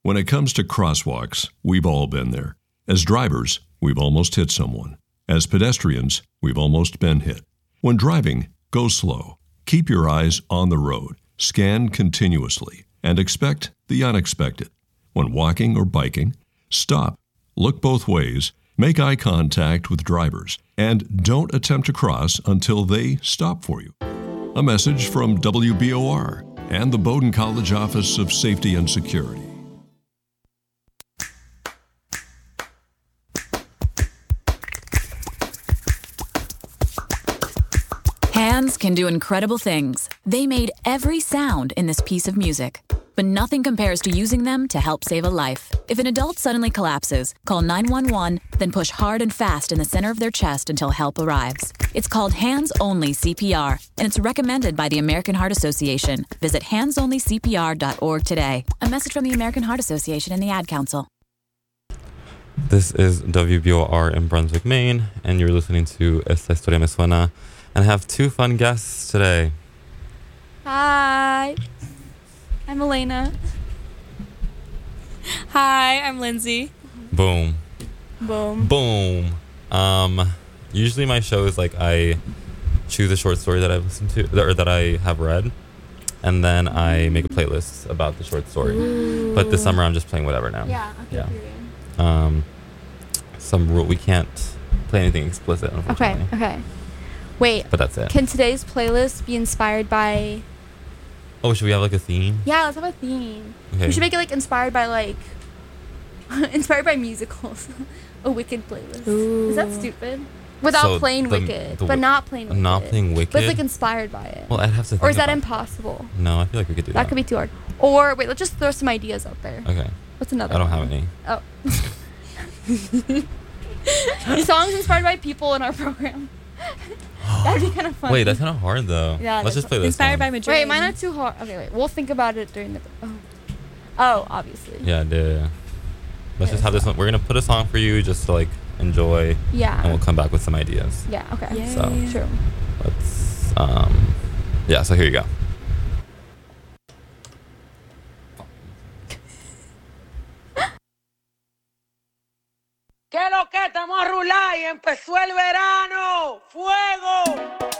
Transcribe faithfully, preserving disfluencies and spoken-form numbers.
When it comes to crosswalks, we've all been there. As drivers, we've almost hit someone. As pedestrians, we've almost been hit. When driving, go slow. Keep your eyes on the road. Scan continuously and expect the unexpected. When walking or biking, stop, look both ways, make eye contact with drivers, and don't attempt to cross until they stop for you. A message from W B O R and the Bowdoin College Office of Safety and Security. Hands can do incredible things. They made every sound in this piece of music. But nothing compares to using them to help save a life. If an adult suddenly collapses, call nine one one, then push hard and fast in the center of their chest until help arrives. It's called Hands-Only C P R, and it's recommended by the American Heart Association. Visit hands only c p r dot org today. A message from the American Heart Association and the Ad Council. This is W B O R in Brunswick, Maine, and you're listening to Esta Historia Me Suena. And I have two fun guests today. Hi, I'm Elena. Hi, I'm Lindsay. Boom. Boom. Boom. Um, usually my show is like I choose a short story that I've listened to or that I have read, and then I make a playlist about the short story. Ooh. But this summer I'm just playing whatever now. Yeah. Okay. Yeah. Um, some rule we can't play anything explicit, unfortunately. Okay. Okay. Wait. But that's it. Can today's playlist be inspired by? Oh, should we have like a theme? Yeah, let's have a theme. Okay. We should make it like inspired by like, inspired by musicals. A Wicked playlist. Ooh. Is that stupid? Without So playing the- Wicked, the but wi- not playing Wicked. Not playing Wicked? But it's like inspired by it. Well, I'd have to think Or is that about- impossible? No, I feel like we could do that. That could be too hard. Or wait, let's just throw some ideas out there. Okay. What's another? I don't one? have any. Oh. Songs inspired by people in our program. That'd be kind of fun. Wait, that's kind of hard though. Yeah, Let's just play this Inspired one. by Madrid. Wait, mine are too hard. Okay, wait. We'll think about it during the. Oh, oh obviously. Yeah, yeah, yeah. Let's Yeah, just have this one. We're gonna put a song for you just to like enjoy. Yeah. And we'll come back with some ideas. Yeah. Okay. Yay. So True. let's. Um. Yeah. So here you go. ¿Qué lo que estamos a rular y empezó el verano? ¡Fuego!